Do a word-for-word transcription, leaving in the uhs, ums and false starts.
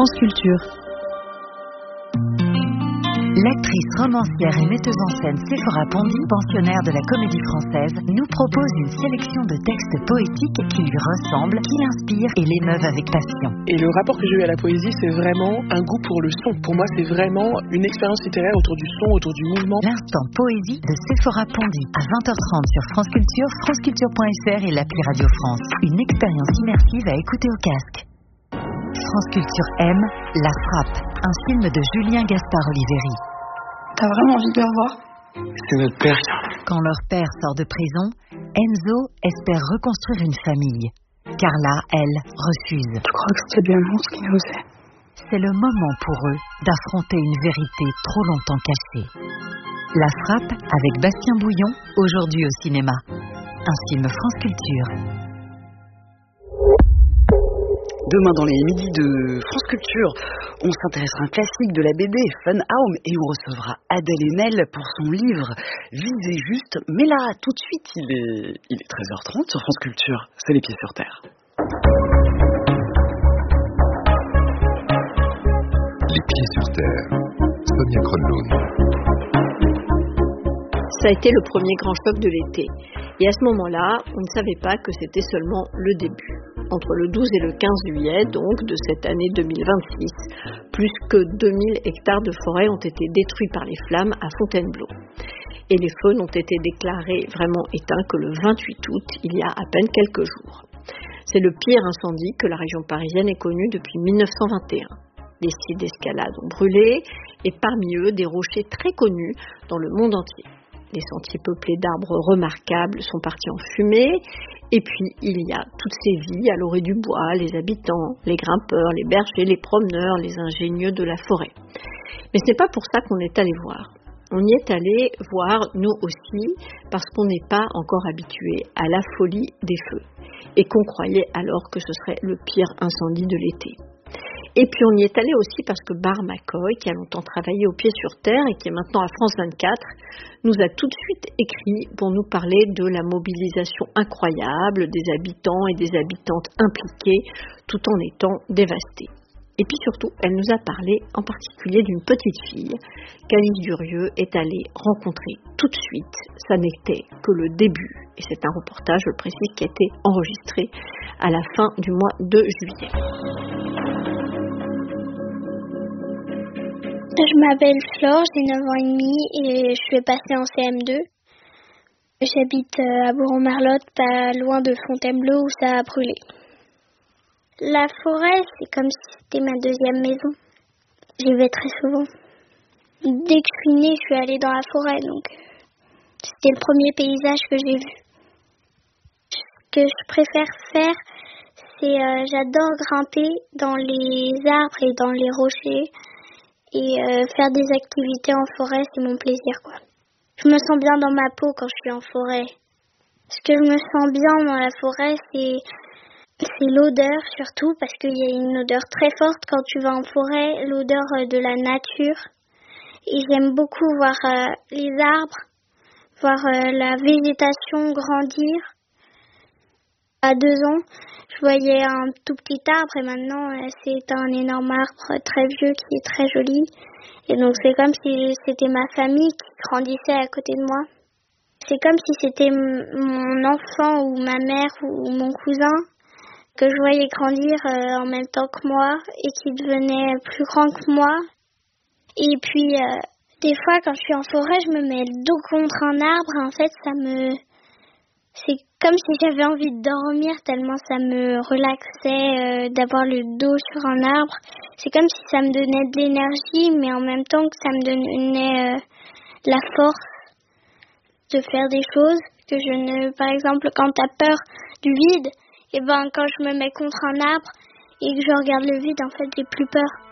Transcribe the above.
France Culture. L'actrice, romancière et metteuse en scène Séphora Pondy, pensionnaire de la Comédie Française, nous propose une sélection de textes poétiques qui lui ressemblent, qui l'inspirent et l'émeuvent avec passion. Et le rapport que j'ai eu à la poésie, c'est vraiment un goût pour le son. Pour moi, c'est vraiment une expérience littéraire autour du son, autour du mouvement. L'instant poésie de Séphora Pondy, à vingt heures trente sur France Culture, franceculture point f r et l'appli Radio France. Une expérience immersive à écouter au casque. France Culture aime La Frappe, un film de Julien Gaspard-Oliveri. T'as vraiment envie de le revoir? C'est notre père. Quand leur père sort de prison, Enzo espère reconstruire une famille. Carla, elle, refuse. Tu crois que c'était bien bon ce qu'il nous faisait? C'est le moment pour eux d'affronter une vérité trop longtemps cachée. La Frappe avec Bastien Bouillon, aujourd'hui au cinéma. Un film France Culture. Demain dans les midis de France Culture, on s'intéressera à un classique de la B D, Fun Home, et on recevra Adèle Haenel pour son livre Visez juste. Mais là, tout de suite, il est, il est treize heures trente sur France Culture. C'est les pieds sur terre. Les pieds sur terre. Sonia Kronlund. Ça a été le premier grand choc de l'été. Et à ce moment-là, on ne savait pas que c'était seulement le début. Entre le douze et le quinze juillet, donc, de cette année deux mille vingt-six, plus que deux mille hectares de forêt ont été détruits par les flammes à Fontainebleau. Et les feux n'ont été déclarés vraiment éteints que le vingt-huit août, il y a à peine quelques jours. C'est le pire incendie que la région parisienne ait connu depuis mille neuf cent vingt et un. Des sites d'escalade ont brûlé, et parmi eux, des rochers très connus dans le monde entier. Les sentiers peuplés d'arbres remarquables sont partis en fumée. Et puis, il y a toutes ces vies à l'orée du bois, les habitants, les grimpeurs, les bergers, les promeneurs, les ingénieux de la forêt. Mais ce n'est pas pour ça qu'on est allé voir. On y est allé voir, nous aussi, parce qu'on n'est pas encore habitué à la folie des feux. Et qu'on croyait alors que ce serait le pire incendie de l'été. Et puis on y est allé aussi parce que Barr McCoy, qui a longtemps travaillé au pied sur terre et qui est maintenant à France vingt-quatre, nous a tout de suite écrit pour nous parler de la mobilisation incroyable des habitants et des habitantes impliqués tout en étant dévastés. Et puis surtout, elle nous a parlé en particulier d'une petite fille qu'Alice Durieux est allée rencontrer tout de suite. Ça n'était que le début. Et c'est un reportage, je le précise, qui a été enregistré à la fin du mois de juillet. Je m'appelle Flore, j'ai neuf ans et demi et je vais passer en C M deux. J'habite à Bourg-en-Merlotte, pas loin de Fontainebleau où ça a brûlé. La forêt, c'est comme si c'était ma deuxième maison. J'y vais très souvent. Dès que je suis née, je suis allée dans la forêt, donc c'était le premier paysage que j'ai vu. Ce que je préfère faire, c'est euh, j'adore grimper dans les arbres et dans les rochers. Et euh, faire des activités en forêt, c'est mon plaisir, quoi. Je me sens bien dans ma peau quand je suis en forêt. Ce que je me sens bien dans la forêt, c'est, c'est l'odeur surtout, parce qu'il y a une odeur très forte quand tu vas en forêt, l'odeur de la nature. Et j'aime beaucoup voir euh, les arbres, voir euh, la végétation grandir. À deux ans, je voyais un tout petit arbre et maintenant c'est un énorme arbre très vieux qui est très joli. Et donc c'est comme si c'était ma famille qui grandissait à côté de moi. C'est comme si c'était mon enfant ou ma mère ou mon cousin que je voyais grandir en même temps que moi et qui devenait plus grand que moi. Et puis euh, des fois quand je suis en forêt, je me mets le dos contre un arbre. En fait, ça me... C'est comme si j'avais envie de dormir tellement ça me relaxait euh, d'avoir le dos sur un arbre. C'est comme si ça me donnait de l'énergie, mais en même temps que ça me donnait euh, la force de faire des choses que je ne... Par exemple, quand t'as peur du vide, et ben quand je me mets contre un arbre et que je regarde le vide, en fait, j'ai plus peur.